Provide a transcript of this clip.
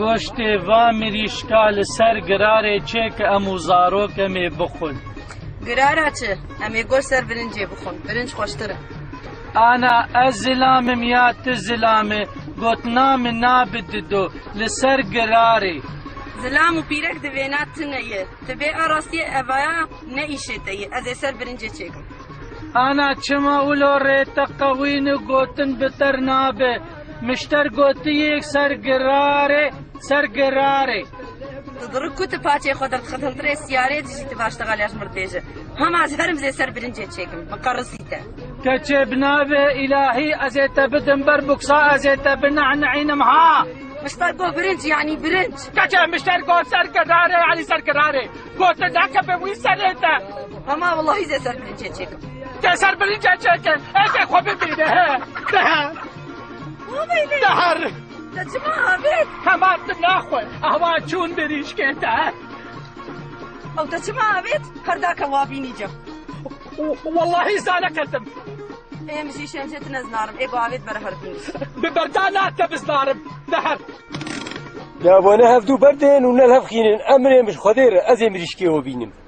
گۆشتێ وا مریشکا لەسەر گرارێ چێ کە ئەموو زارۆکەمێ بخۆن. گرارە چ؟ ئەمێ گۆشت سەر برنجێ بخۆن، برنج خۆشترە. ئانا ئەس زلامم یا ت زلامێ گوتنا من نابددۆ لەسەر گرارێ. زلام و پیرەک دەوێنات تنەیە، دەبێ ئاڕاستیە ئەڤایە نەئیشێتەیە، ئەزێ سەر برنجێ چێکم. ئانا چما ئولۆ ڕێتە قەوین و گوتن بتەر نابێ، مشتەر گوتیەک سەر گرارێ سەر گرارێ. دڕک کوتە پاچێ خۆ دەرخەتەنترێ سیارێ دژیتە باشتەغا لەش مردێژە. هەماز هەرم زێ سەر برنجێ چێکم، بقەڕسیتە. کەچێ بنابێ ئیلاهی ئەزێتە بدم بەر بوکسا ئەزێتە بنەعنەعینم ها. مشتەر گۆ برنج یعنی برنج. کەچێ مشتەر گۆ سەر گرارێ علی سەر گرارێ. گۆتە داکە بە وی سەرێتە. هەما وەڵڵاهی زێ سەر برنجێ چێکم. تێ سەر برنجێ چێکن، ئەزێ خۆ ببینە هە. دەهەر. دەچما هەبێت؟ هەماتم ناخۆی، ئەوا چوون بریشکێتە. ئەو دەچما هەبێت؟ هەرداکە وابینی جەم. وەڵڵاهی زانەکەتم. ئێمەشی شێنجێت نەزنارم، ئێگۆ ئاوێت بەرە هەربین. ببەردا ناتە بزنارم، دەهەر. یا بۆنە هەفتوو بەردێن و نەل هەفخینن ئەمرێ مش خۆدێرە ئەزێ مریشکێوە بینم.